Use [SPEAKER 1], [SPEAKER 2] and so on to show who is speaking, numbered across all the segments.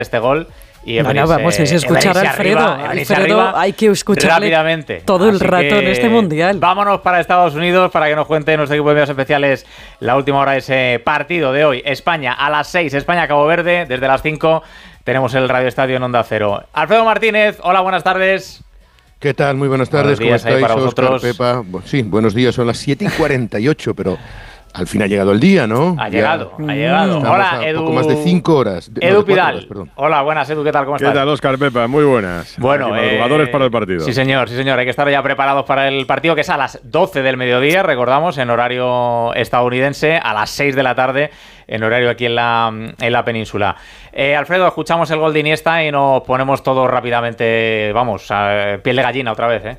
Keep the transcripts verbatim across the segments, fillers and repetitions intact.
[SPEAKER 1] este gol. Y
[SPEAKER 2] no, no, vamos a escuchar a Alfredo.
[SPEAKER 1] Arriba,
[SPEAKER 2] Alfredo hay que escucharle
[SPEAKER 1] rápidamente.
[SPEAKER 2] todo el
[SPEAKER 1] Así
[SPEAKER 2] rato en este mundial.
[SPEAKER 1] Vámonos para Estados Unidos para que nos cuente nuestro equipo de medios especiales la última hora de ese partido de hoy. España a las seis, España-Cabo Verde. Desde las cinco tenemos el Radio Estadio en Onda Cero. Alfredo Martínez, hola, buenas tardes.
[SPEAKER 3] ¿Qué tal? Muy buenas tardes.
[SPEAKER 1] ¿Cómo estáis,
[SPEAKER 3] Óscar, Pepa? Sí, buenos días. Son las siete y cuarenta y ocho, pero al fin ha llegado el día, ¿no?
[SPEAKER 1] Ha llegado, ya. ha llegado.
[SPEAKER 3] Estamos
[SPEAKER 1] Hola,
[SPEAKER 3] a
[SPEAKER 1] Edu.
[SPEAKER 3] Poco más de cinco horas. De,
[SPEAKER 1] Edu
[SPEAKER 3] no, de
[SPEAKER 1] Pidal.
[SPEAKER 3] Horas, perdón.
[SPEAKER 1] Hola, buenas, Edu, ¿qué tal? ¿Cómo estás?
[SPEAKER 4] ¿Qué tal, Óscar, Pepa? Muy buenas.
[SPEAKER 1] Bueno,
[SPEAKER 4] Aquí, madrugadores
[SPEAKER 1] eh,
[SPEAKER 4] para el partido.
[SPEAKER 1] Sí, señor, sí, señor. Hay que estar ya preparados para el partido, que es a las doce del mediodía, recordamos, en horario estadounidense, a las seis de la tarde, en horario aquí en la, en la península. Eh, Alfredo, escuchamos el gol de Iniesta y nos ponemos todos rápidamente, vamos, a piel de gallina otra vez, ¿eh?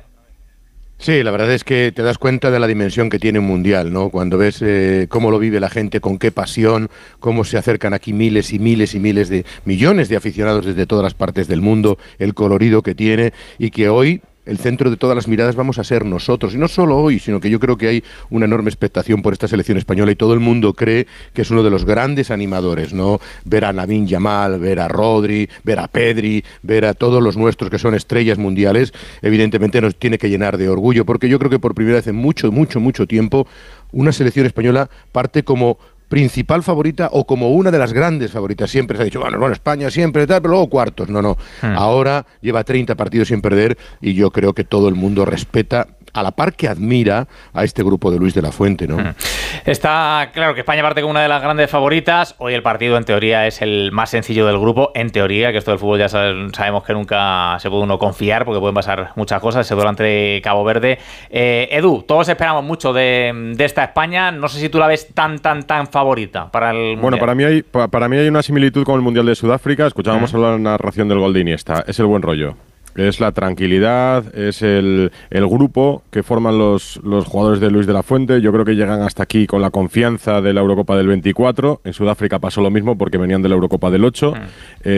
[SPEAKER 3] Sí, la verdad es que te das cuenta de la dimensión que tiene un mundial, ¿no? Cuando ves eh, cómo lo vive la gente, con qué pasión, cómo se acercan aquí miles y miles y miles de millones de aficionados desde todas las partes del mundo, el colorido que tiene y que hoy el centro de todas las miradas vamos a ser nosotros. Y no solo hoy, sino que yo creo que hay una enorme expectación por esta selección española y todo el mundo cree que es uno de los grandes animadores, ¿no? Ver a Lamine Yamal, ver a Rodri, ver a Pedri, ver a todos los nuestros que son estrellas mundiales, evidentemente nos tiene que llenar de orgullo, porque yo creo que por primera vez en mucho, mucho, mucho tiempo, una selección española parte como principal favorita o como una de las grandes favoritas. Siempre se ha dicho, bueno, bueno, España siempre tal, pero luego cuartos. No, no. Hmm. Ahora lleva treinta partidos sin perder y yo creo que todo el mundo respeta, a la par que admira a este grupo de Luis de la Fuente, ¿no? Hmm.
[SPEAKER 1] Está claro que España parte como una de las grandes favoritas. Hoy el partido en teoría es el más sencillo del grupo. En teoría, que esto del fútbol ya sabemos que nunca se puede uno confiar porque pueden pasar muchas cosas. Se duela ante Cabo Verde. Eh, Edu, todos esperamos mucho de, de esta España. No sé si tú la ves tan, tan, tan favorita para el mundial.
[SPEAKER 4] Bueno, para mí hay, para mí hay una similitud con el Mundial de Sudáfrica. Escuchábamos uh-huh. hablar de la narración del gol de Iniesta. Es el buen rollo. Es la tranquilidad, es el, el grupo que forman los, los jugadores de Luis de la Fuente. Yo creo que llegan hasta aquí con la confianza de la Eurocopa del veinticuatro. En Sudáfrica pasó lo mismo porque venían de la Eurocopa del ocho. Mm.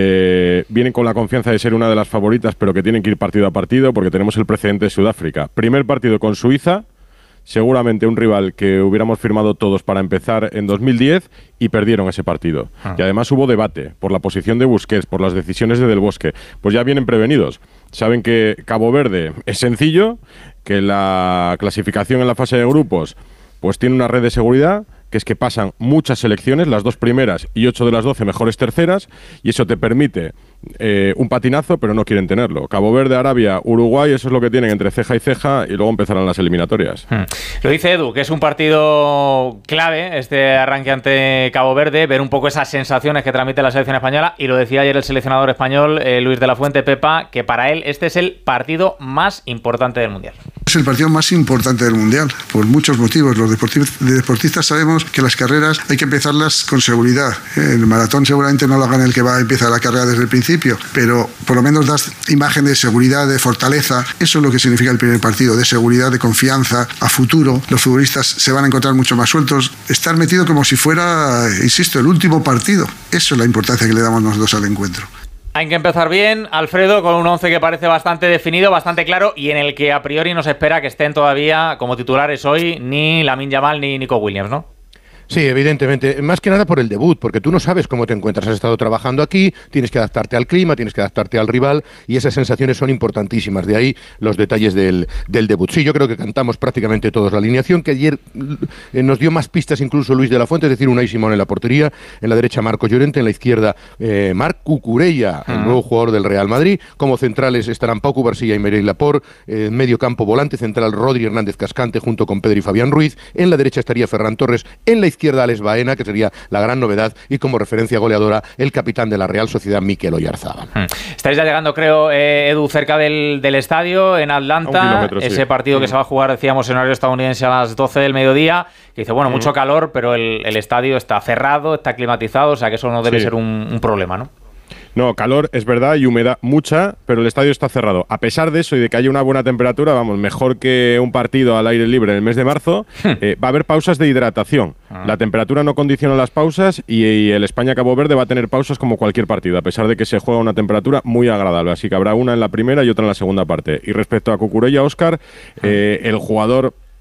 [SPEAKER 4] Eh, vienen con la confianza de ser una de las favoritas, pero que tienen que ir partido a partido porque tenemos el precedente de Sudáfrica. Primer partido con Suiza. Seguramente un rival que hubiéramos firmado todos para empezar en dos mil diez y perdieron ese partido. Ah. Y además hubo debate por la posición de Busquets, por las decisiones de Del Bosque. Pues ya vienen prevenidos. Saben que Cabo Verde es sencillo, que la clasificación en la fase de grupos pues tiene una red de seguridad, que es que pasan muchas selecciones, las dos primeras y ocho de las doce mejores terceras, y eso te permite eh, un patinazo, pero no quieren tenerlo. Cabo Verde, Arabia, Uruguay, eso es lo que tienen entre ceja y ceja, y luego empezarán las eliminatorias.
[SPEAKER 1] Hmm. Lo dice Edu, que es un partido clave, este arranque ante Cabo Verde, ver un poco esas sensaciones que transmite la selección española, y lo decía ayer el seleccionador español, eh, Luis de la Fuente, Pepa, que para él este es el partido más importante del Mundial.
[SPEAKER 5] Es el partido más importante del Mundial, por muchos motivos. Los deportistas sabemos que las carreras hay que empezarlas con seguridad. El maratón seguramente no lo haga el que va a empezar la carrera desde el principio, pero por lo menos das imagen de seguridad, de fortaleza. Eso es lo que significa el primer partido, de seguridad, de confianza, a futuro. Los futbolistas se van a encontrar mucho más sueltos. Estar metido como si fuera, insisto, el último partido. Eso es la importancia que le damos nosotros al encuentro.
[SPEAKER 1] Hay que empezar bien, Alfredo, con un once que parece bastante definido, bastante claro, y en el que a priori no se espera que estén todavía como titulares hoy ni Lamine Yamal ni Nico Williams, ¿no?
[SPEAKER 3] Sí, evidentemente, más que nada por el debut, porque tú no sabes cómo te encuentras, has estado trabajando aquí, tienes que adaptarte al clima, tienes que adaptarte al rival, y esas sensaciones son importantísimas, de ahí los detalles del, del debut. Sí, yo creo que cantamos prácticamente todos la alineación, que ayer eh, nos dio más pistas incluso Luis de la Fuente, es decir, Unai Simón en la portería, en la derecha Marco Llorente, en la izquierda eh, Marc Cucurella, el nuevo jugador del Real Madrid, como centrales estarán Pau Cubarsí y Aymeric Laporte, eh, medio campo volante central Rodri Hernández Cascante junto con Pedri y Fabián Ruiz, en la derecha estaría Ferran Torres, en la izquierda Alex Baena, que sería la gran novedad, y como referencia goleadora el capitán de la Real Sociedad, Mikel Oyarzábal. Hmm.
[SPEAKER 1] Estáis ya llegando, creo, eh, Edu, cerca del, del estadio en Atlanta, ese sí. partido que hmm. se va a jugar, decíamos, en horario estadounidense a las doce del mediodía, que dice, bueno, hmm. mucho calor, pero el, el estadio está cerrado, está climatizado, o sea que eso no debe sí. ser un, un problema, ¿no?
[SPEAKER 4] No, calor es verdad y humedad mucha, pero el estadio está cerrado. A pesar de eso y de que haya una buena temperatura, vamos, mejor que un partido al aire libre en el mes de marzo, eh, va a haber pausas de hidratación. Ah. La temperatura no condiciona las pausas y, y el España-Cabo Verde va a tener pausas como cualquier partido, a pesar de que se juega a una temperatura muy agradable. Así que habrá una en la primera y otra en la segunda parte. Y respecto a Cucurella, Óscar, eh, el jugador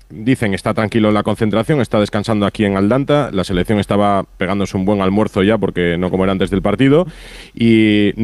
[SPEAKER 4] dicen está tranquilo en la concentración, está descansando aquí en Aldanta, la selección estaba pegándose un buen almuerzo ya porque no como era antes del partido y